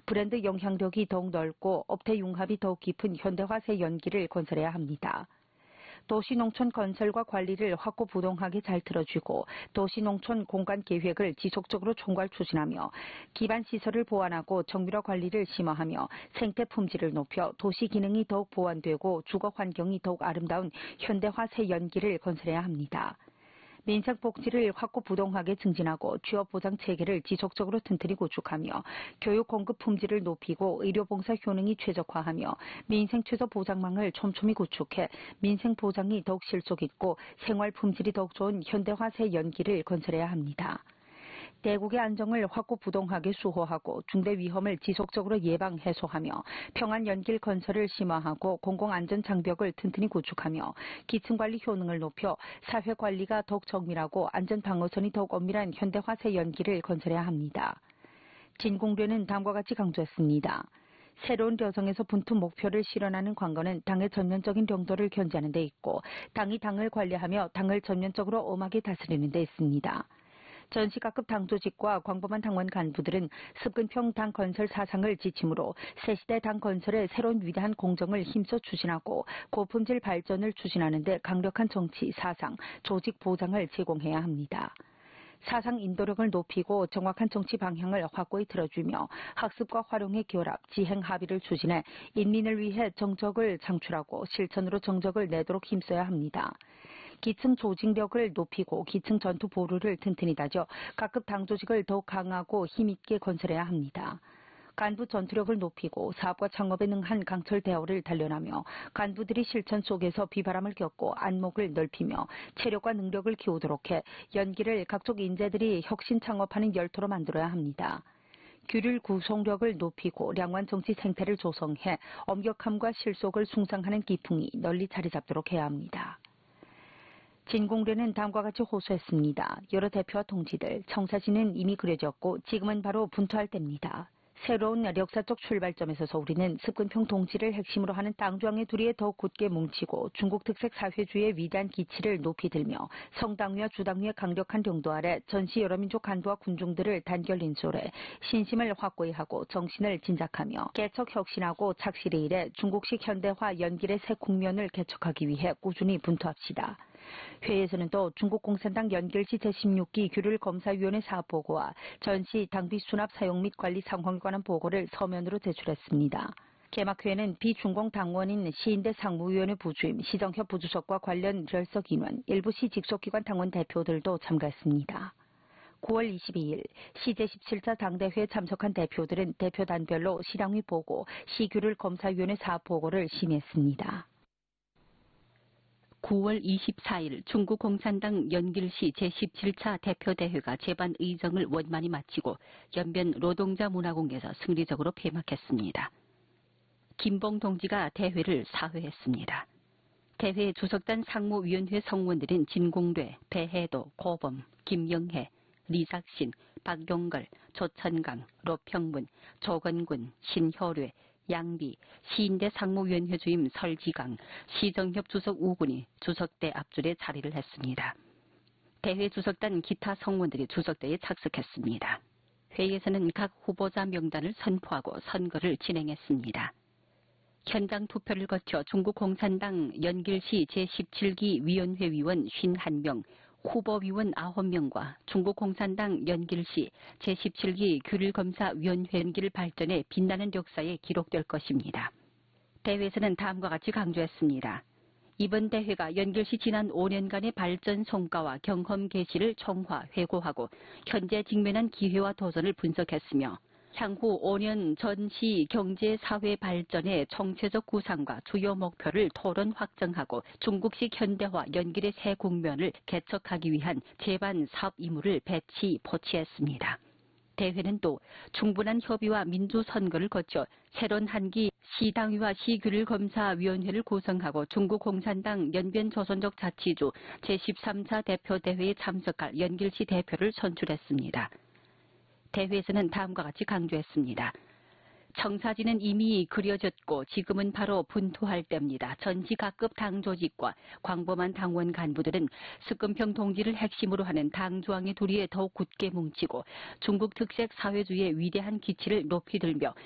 브랜드 영향력이 더욱 넓고 업태 융합이 더욱 깊은 현대화 새 연기를 건설해야 합니다. 도시농촌 건설과 관리를 확고부동하게 잘 틀어주고 도시농촌 공간 계획을 지속적으로 총괄 추진하며 기반 시설을 보완하고 정밀화 관리를 심화하며 생태 품질을 높여 도시 기능이 더욱 보완되고 주거 환경이 더욱 아름다운 현대화 새 연기를 건설해야 합니다. 민생 복지를 확고부동하게 증진하고 취업 보장 체계를 지속적으로 튼튼히 구축하며 교육 공급 품질을 높이고 의료봉사 효능이 최적화하며 민생 최저 보장망을 촘촘히 구축해 민생 보장이 더욱 실속 있고 생활 품질이 더욱 좋은 현대화 새 연기를 건설해야 합니다. 대국의 안정을 확고부동하게 수호하고 중대 위험을 지속적으로 예방 해소하며 평안 연길 건설을 심화하고 공공안전 장벽을 튼튼히 구축하며 기층관리 효능을 높여 사회관리가 더욱 정밀하고 안전방어선이 더욱 엄밀한 현대화 새 연기를 건설해야 합니다. 진공되는 다음과 같이 강조했습니다. 새로운 여성에서 분투 목표를 실현하는 관건은 당의 전면적인 용도를 견제하는 데 있고 당이 당을 관리하며 당을 전면적으로 엄하게 다스리는 데 있습니다. 전시각급 당조직과 광범한 당원 간부들은 습근평 당 건설 사상을 지침으로 새시대 당 건설의 새로운 위대한 공정을 힘써 추진하고 고품질 발전을 추진하는 데 강력한 정치, 사상, 조직 보장을 제공해야 합니다. 사상 인도력을 높이고 정확한 정치 방향을 확고히 틀어주며 학습과 활용의 결합, 지행 합의를 추진해 인민을 위해 정적을 창출하고 실천으로 정적을 내도록 힘써야 합니다. 기층 조직력을 높이고 기층 전투 보루를 튼튼히 다져 각급 당 조직을 더욱 강하고 힘있게 건설해야 합니다. 간부 전투력을 높이고 사업과 창업에 능한 강철 대어를 단련하며 간부들이 실천 속에서 비바람을 겪고 안목을 넓히며 체력과 능력을 키우도록 해 연기를 각종 인재들이 혁신 창업하는 열토로 만들어야 합니다. 규율 구속력을 높이고 량완 정치 생태를 조성해 엄격함과 실속을 숭상하는 기풍이 널리 자리 잡도록 해야 합니다. 진공대는 다음과 같이 호소했습니다. 여러 대표와 동지들, 청사진은 이미 그려졌고 지금은 바로 분투할 때입니다. 새로운 역사적 출발점에서 우리는 습근평 동지를 핵심으로 하는 당중앙의 두리에 더욱 굳게 뭉치고 중국 특색 사회주의의 위대한 기치를 높이 들며 성당위와 주당위의 강력한 용도 아래 전시 여러민족 간부와 군중들을 단결 인솔해 신심을 확고히 하고 정신을 진작하며 개척 혁신하고 착실히 일해 중국식 현대화 연길의 새 국면을 개척하기 위해 꾸준히 분투합시다. 회의에서는 또 중국 공산당 연결시 제16기 규율검사위원회 사업보고와 전시 당비 수납 사용 및 관리 상황에 관한 보고를 서면으로 제출했습니다. 개막회에는 비중공 당원인 시인대 상무위원회 부주임, 시정협 부주석과 관련 결석 인원, 일부 시 직속기관 당원 대표들도 참가했습니다. 9월 22일 시 제17차 당대회에 참석한 대표들은 대표단별로 시량위 보고, 시규율검사위원회 사업보고를 심의했습니다. 9월 24일 중국 공산당 연길시 제17차 대표대회가 제반 의정을 원만히 마치고 연변 노동자 문화공에서 승리적으로 폐막했습니다. 김봉 동지가 대회를 사회했습니다. 대회 주석단 상무위원회 성원들인 진공대, 배해도, 고범, 김영혜, 리삭신, 박용걸, 조천강, 로평문, 조건군, 신효뢰, 양비, 시인대 상무위원회 주임 설지강, 시정협 주석 우군이 주석대 앞줄에 자리를 했습니다. 대회 주석단 기타 성원들이 주석대에 착석했습니다. 회의에서는 각 후보자 명단을 선포하고 선거를 진행했습니다. 현장 투표를 거쳐 중국 공산당 연길시 제17기 위원회 위원 51명, 후보위원 9명과 중국 공산당 연길시 제17기 규율검사위원회 연길 발전의 빛나는 역사에 기록될 것입니다. 대회에서는 다음과 같이 강조했습니다. 이번 대회가 연길시 지난 5년간의 발전 성과와 경험 계시를 총화, 회고하고 현재 직면한 기회와 도전을 분석했으며 향후 5년 전시 경제 사회 발전의 총체적 구상과 주요 목표를 토론 확정하고 중국식 현대화 연길의 새 국면을 개척하기 위한 제반 사업 임무를 배치 포치했습니다. 대회는 또 충분한 협의와 민주선거를 거쳐 새로운 한기 시당위와 시규율검사위원회를 구성하고 중국 공산당 연변조선족 자치주 제13차 대표대회에 참석할 연길시 대표를 선출했습니다. 대회에서는 다음과 같이 강조했습니다. 청사진은 이미 그려졌고 지금은 바로 분투할 때입니다. 전시 각급 당 조직과 광범한 당원 간부들은 습근평 동지를 핵심으로 하는 당중앙의 두리에 더욱 굳게 뭉치고 중국 특색 사회주의의 위대한 기치를 높이 들며